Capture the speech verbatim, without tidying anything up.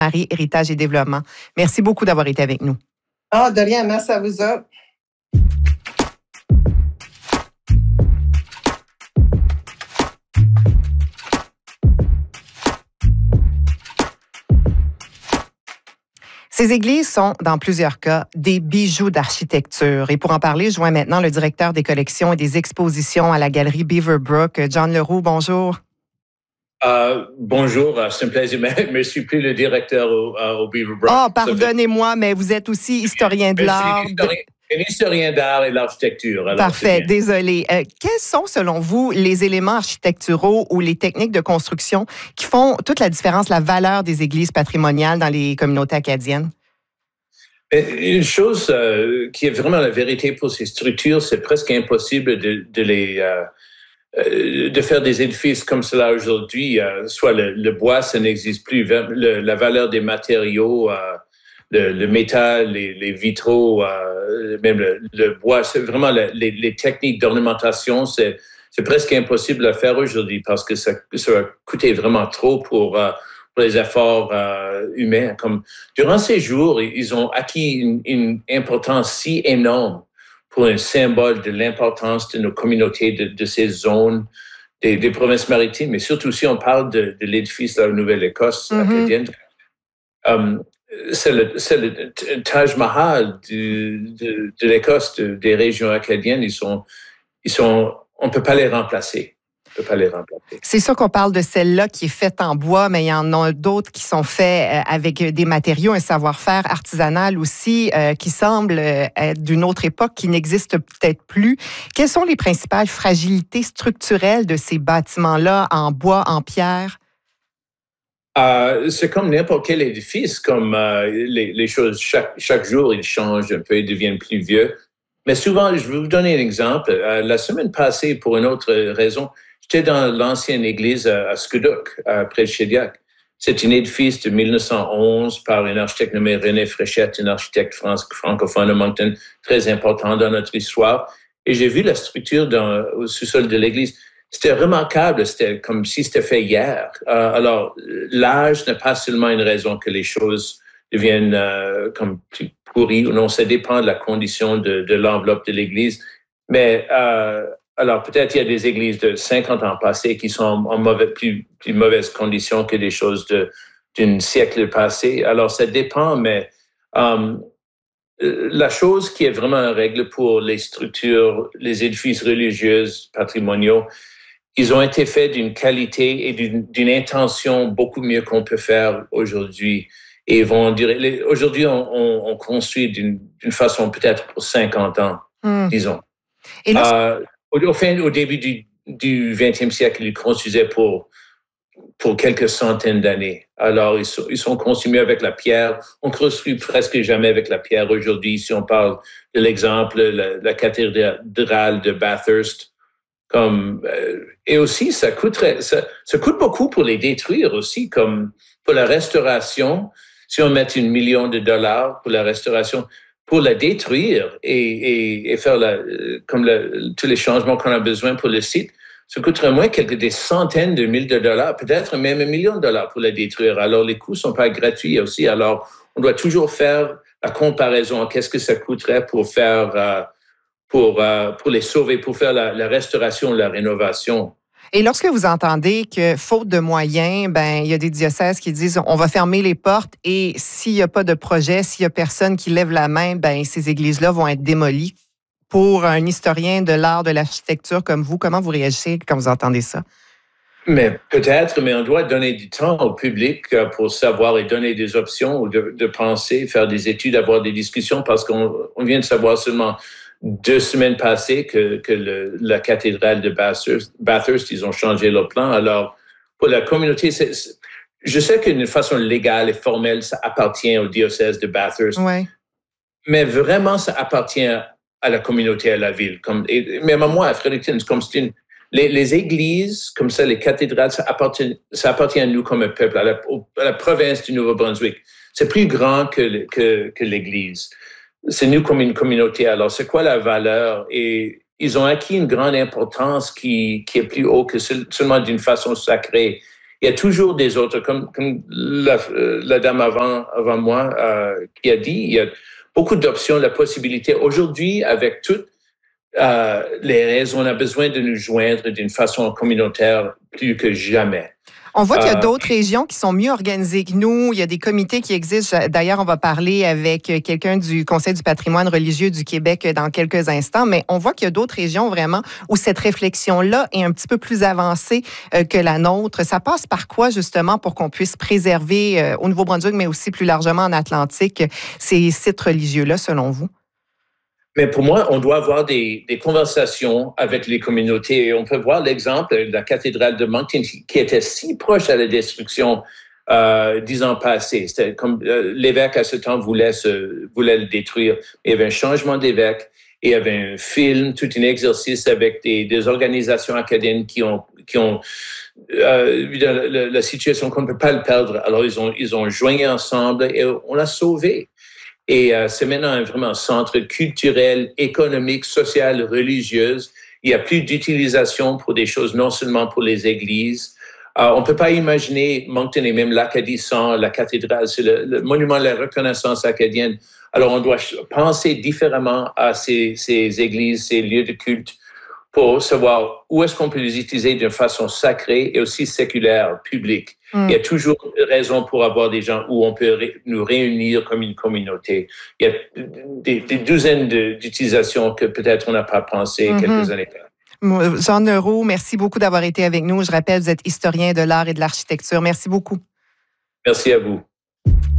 Marie, Héritage et Développement. Merci beaucoup d'avoir été avec nous. Ah, de rien, merci à vous autres. Ces églises sont, dans plusieurs cas, des bijoux d'architecture. Et pour en parler, je joins maintenant le directeur des collections et des expositions à la galerie Beaverbrook, John Leroux. Bonjour. Euh, bonjour, c'est un plaisir, mais je ne suis plus le directeur au, au Beaverbrook. Ah, oh, pardonnez-moi, mais vous êtes aussi historien de l'art. Je suis un historien d'art et de l'architecture. Parfait, désolé. Euh, quels sont, selon vous, les éléments architecturaux ou les techniques de construction qui font toute la différence, la valeur des églises patrimoniales dans les communautés acadiennes? Une chose euh, qui est vraiment la vérité pour ces structures, c'est presque impossible de, de les... Euh, de faire des édifices comme cela aujourd'hui, euh, soit le, le bois, ça n'existe plus, le, la valeur des matériaux, euh, le, le métal, les, les vitraux, euh, même le, le bois, c'est vraiment le, les, les techniques d'ornementation, c'est, c'est presque impossible à faire aujourd'hui parce que ça, ça va coûter vraiment trop pour, euh, pour les efforts euh, humains. Comme, durant ces jours, ils ont acquis une, une importance si énorme pour un symbole de l'importance de nos communautés, de, de ces zones, des, des provinces maritimes, mais surtout si on parle de, de l'édifice de la Nouvelle-Écosse mm-hmm. acadienne. Um, c'est, le, c'est le Taj Mahal du, de, de l'Écosse, de, des régions acadiennes. Ils sont, ils sont, on ne peut pas les remplacer. On peut pas les remplacer. C'est sûr qu'on parle de celle-là qui est faite en bois, mais il y en a d'autres qui sont faits avec des matériaux, un savoir-faire artisanal aussi, euh, qui semble être d'une autre époque, qui n'existe peut-être plus. Quelles sont les principales fragilités structurelles de ces bâtiments-là en bois, en pierre? Euh, c'est comme n'importe quel édifice, comme euh, les, les choses, chaque, chaque jour, ils changent un peu, ils deviennent plus vieux. Mais souvent, je vais vous donner un exemple. Euh, la semaine passée, pour une autre raison, j'étais dans l'ancienne église à Scoudouc, près de Shediac. C'est un édifice de mille neuf cent onze par un architecte nommé René Fréchette, un architecte francophone de Moncton, très important dans notre histoire. Et j'ai vu la structure dans, au sous-sol de l'église. C'était remarquable, c'était comme si c'était fait hier. Euh, alors, l'âge n'est pas seulement une raison que les choses deviennent euh, comme plus pourries. Non, ça dépend de la condition de, de l'enveloppe de l'église. Mais euh, alors, peut-être il y a des églises de cinquante ans passés qui sont en mauvais, plus, plus mauvaises conditions que des choses de, d'un siècle passé. Alors, ça dépend, mais um, la chose qui est vraiment une règle pour les structures, les édifices religieux, patrimoniaux, ils ont été faits d'une qualité et d'une, d'une intention beaucoup mieux qu'on peut faire aujourd'hui. Et ils vont dire, aujourd'hui, on, on, on construit d'une, d'une façon peut-être pour cinquante ans, mmh. disons. Et là, euh, Au, au, fin, au début du, du vingtième siècle, ils construisaient pour, pour quelques centaines d'années. Alors, ils sont, ils sont construits avec la pierre. On construit presque jamais avec la pierre aujourd'hui. Si on parle de l'exemple, la, la cathédrale de Bathurst, comme, euh, et aussi, ça coûterait, ça, ça coûte beaucoup pour les détruire aussi, comme pour la restauration. Si on met un million de dollars pour la restauration, pour la détruire et, et, et faire la, comme la, tous les changements qu'on a besoin pour le site, ça coûterait moins quelques des centaines de mille de dollars, peut-être même un million de dollars pour la détruire. Alors, les coûts ne sont pas gratuits aussi. Alors, on doit toujours faire la comparaison. Qu'est-ce que ça coûterait pour faire, euh, pour, euh, pour les sauver, pour faire la, la restauration, la rénovation? Et lorsque vous entendez que, faute de moyens, ben il y a des diocèses qui disent on va fermer les portes et s'il n'y a pas de projet, s'il n'y a personne qui lève la main, ben ces églises-là vont être démolies. Pour un historien de l'art, de l'architecture comme vous, comment vous réagissez quand vous entendez ça? Mais peut-être, mais on doit donner du temps au public pour savoir et donner des options ou de, de penser, faire des études, avoir des discussions, parce qu'on on vient de savoir seulement deux semaines passées que, que le, la cathédrale de Bathurst, Bathurst, ils ont changé leur plan. Alors, pour la communauté, c'est, c'est, je sais qu'une façon légale et formelle, ça appartient au diocèse de Bathurst. Ouais. Mais vraiment, ça appartient à la communauté, à la ville. Comme, et même à moi, à Fredericton, comme c'est une, les, les églises, comme ça, les cathédrales, ça appartient, ça appartient à nous comme un peuple, à la, à la province du Nouveau-Brunswick. C'est plus grand que, que, que l'église. C'est nous comme une communauté. Alors, c'est quoi la valeur? Et ils ont acquis une grande importance qui, qui est plus haut que seulement d'une façon sacrée. il y a toujours des autres, comme, comme la, la dame avant, avant moi euh, qui a dit, il y a beaucoup d'options, la possibilité. Aujourd'hui, avec toutes euh, les raisons, on a besoin de nous joindre d'une façon communautaire plus que jamais. On voit qu'il y a Euh, d'autres régions qui sont mieux organisées que nous. Il y a des comités qui existent. D'ailleurs, on va parler avec quelqu'un du Conseil du patrimoine religieux du Québec dans quelques instants, mais on voit qu'il y a d'autres régions vraiment où cette réflexion-là est un petit peu plus avancée que la nôtre. Ça passe par quoi, justement, pour qu'on puisse préserver au Nouveau-Brunswick, mais aussi plus largement en Atlantique, ces sites religieux-là, selon vous? Mais pour moi, on doit avoir des, des conversations avec les communautés. Et on peut voir l'exemple de la cathédrale de Moncton qui était si proche à la destruction euh, dix ans passés. C'était comme euh, l'évêque à ce temps voulait, se, voulait le détruire. Il y avait un changement d'évêque et il y avait un film, tout un exercice avec des, des organisations acadiennes qui ont, qui ont euh, la, la, la situation qu'on ne peut pas le perdre. Alors, ils ont, ils ont joigné ensemble et on l'a sauvé. Et euh, c'est maintenant un vraiment centre culturel, économique, social, religieuse. Il n'y a plus d'utilisation pour des choses, non seulement pour les églises. Euh, on ne peut pas imaginer Moncton et même l'Acadie sans la cathédrale. C'est le, le monument de la reconnaissance acadienne. Alors, on doit penser différemment à ces, ces églises, ces lieux de culte pour savoir où est-ce qu'on peut les utiliser d'une façon sacrée et aussi séculaire, publique. Mm. Il y a toujours raison pour avoir des gens où on peut ré- nous réunir comme une communauté. Il y a des, des douzaines de, d'utilisations que peut-être on n'a pas pensé mm-hmm. quelques années plus. Jean Neureau, merci beaucoup d'avoir été avec nous. Je rappelle, vous êtes historien de l'art et de l'architecture. Merci beaucoup. Merci à vous.